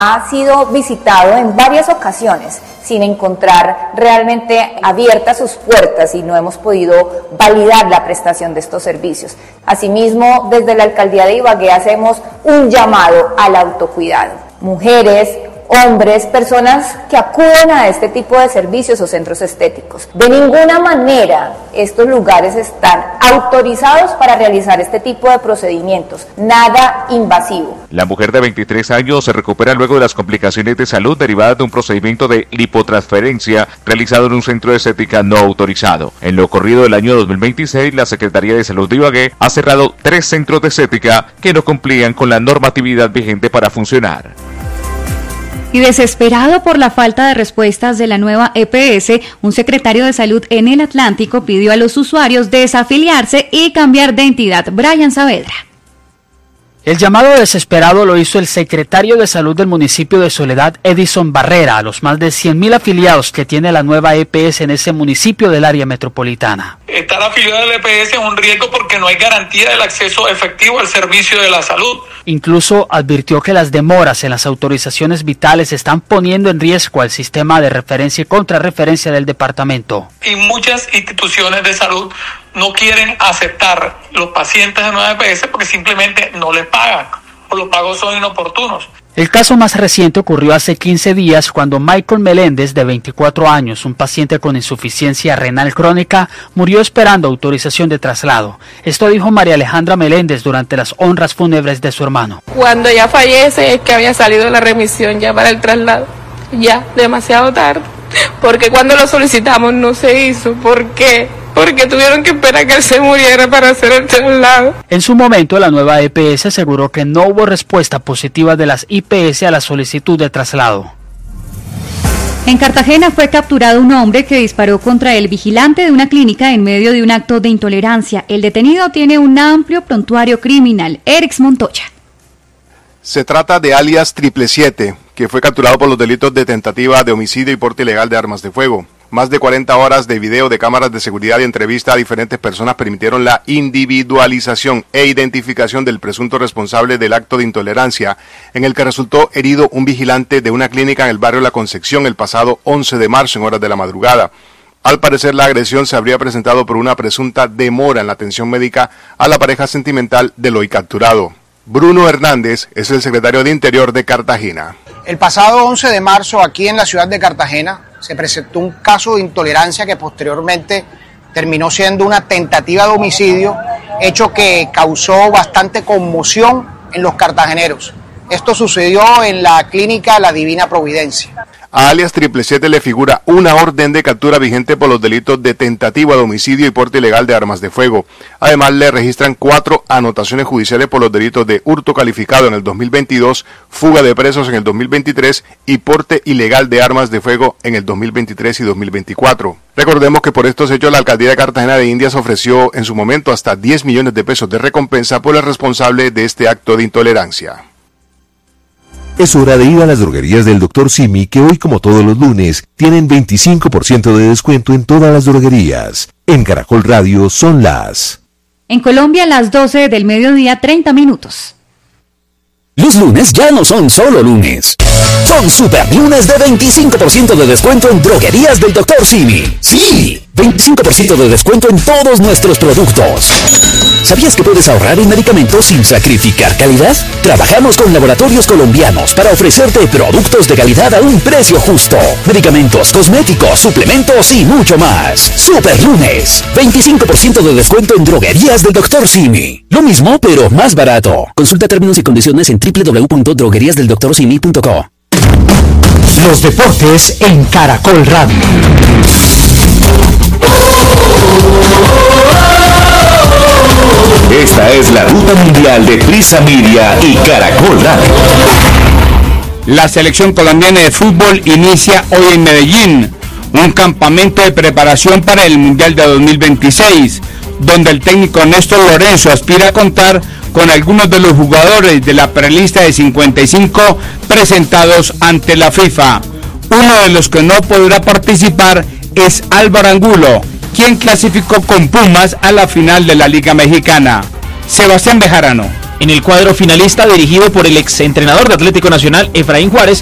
Ha sido visitado en varias ocasiones sin encontrar realmente abiertas sus puertas y no hemos podido validar la prestación de estos servicios. Asimismo, desde la Alcaldía de Ibagué hacemos un llamado al autocuidado. Mujeres, hombres, personas que acuden a este tipo de servicios o centros estéticos. De ninguna manera estos lugares están autorizados para realizar este tipo de procedimientos, nada invasivo. La mujer de 23 años se recupera luego de las complicaciones de salud derivadas de un procedimiento de lipotransferencia realizado en un centro de estética no autorizado. En lo corrido del año 2026, la Secretaría de Salud de Ibagué ha cerrado 3 centros de estética que no cumplían con la normatividad vigente para funcionar. Y desesperado por la falta de respuestas de la nueva EPS, un secretario de salud en el Atlántico pidió a los usuarios desafiliarse y cambiar de entidad. Brian Saavedra. El llamado desesperado lo hizo el secretario de Salud del municipio de Soledad, Edison Barrera, a los más de 100.000 afiliados que tiene la nueva EPS en ese municipio del área metropolitana. Estar afiliado a la EPS es un riesgo porque no hay garantía del acceso efectivo al servicio de la salud. Incluso advirtió que las demoras en las autorizaciones vitales están poniendo en riesgo al sistema de referencia y contrarreferencia del departamento. Y muchas instituciones de salud no quieren aceptar los pacientes de nueva EPS porque simplemente no les pagan o los pagos son inoportunos. El caso más reciente ocurrió hace 15 días cuando Michael Meléndez, de 24 años, un paciente con insuficiencia renal crónica, murió esperando autorización de traslado. Esto dijo María Alejandra Meléndez durante las honras fúnebres de su hermano. Cuando ella fallece es que había salido la remisión ya para el traslado, ya demasiado tarde, porque cuando lo solicitamos no se hizo. ¿Por qué? Porque tuvieron que esperar que él se muriera para hacer el traslado. En su momento, la nueva EPS aseguró que no hubo respuesta positiva de las IPS a la solicitud de traslado. En Cartagena fue capturado un hombre que disparó contra el vigilante de una clínica en medio de un acto de intolerancia. El detenido tiene un amplio prontuario criminal. Erix Montoya. Se trata de alias 777, que fue capturado por los delitos de tentativa de homicidio y porte ilegal de armas de fuego. Más de 40 horas de video de cámaras de seguridad y entrevista a diferentes personas permitieron la individualización e identificación del presunto responsable del acto de intolerancia, en el que resultó herido un vigilante de una clínica en el barrio La Concepción el pasado 11 de marzo en horas de la madrugada. Al parecer, la agresión se habría presentado por una presunta demora en la atención médica a la pareja sentimental del hoy capturado. Bruno Hernández es el secretario de Interior de Cartagena. El pasado 11 de marzo, aquí en la ciudad de Cartagena, se presentó un caso de intolerancia que posteriormente terminó siendo una tentativa de homicidio, hecho que causó bastante conmoción en los cartageneros. Esto sucedió en la clínica La Divina Providencia. A alias 777 le figura una orden de captura vigente por los delitos de tentativa de homicidio y porte ilegal de armas de fuego. Además, le registran 4 anotaciones judiciales por los delitos de hurto calificado en el 2022, fuga de presos en el 2023 y porte ilegal de armas de fuego en el 2023 y 2024. Recordemos que por estos hechos la Alcaldía de Cartagena de Indias ofreció en su momento hasta 10 millones de pesos de recompensa por el responsable de este acto de intolerancia. Es hora de ir a las droguerías del Dr. Simi, que hoy, como todos los lunes, tienen 25% de descuento en todas las droguerías. En Caracol Radio son las... En Colombia, las 12 del mediodía, 30 minutos. Los lunes ya no son solo lunes. Son super lunes de 25% de descuento en droguerías del Dr. Simi. ¡Sí! 25% de descuento en todos nuestros productos. ¿Sabías que puedes ahorrar en medicamentos sin sacrificar calidad? Trabajamos con laboratorios colombianos para ofrecerte productos de calidad a un precio justo. Medicamentos, cosméticos, suplementos y mucho más. Super lunes. 25% de descuento en droguerías del Dr. Simi. Lo mismo, pero más barato. Consulta términos y condiciones en www.drogueriasdeldoctorsimi.co. Los deportes en Caracol Radio. Esta es la ruta mundial de Prisa Media y Caracol Radio. La selección colombiana de fútbol inicia hoy en Medellín un campamento de preparación para el Mundial de 2026, donde el técnico Néstor Lorenzo aspira a contar con algunos de los jugadores de la prelista de 55 presentados ante la FIFA. Uno de los que no podrá participar es Álvaro Angulo, quien clasificó con Pumas a la final de la Liga Mexicana. Sebastián Bejarano. En el cuadro finalista, dirigido por el exentrenador de Atlético Nacional, Efraín Juárez,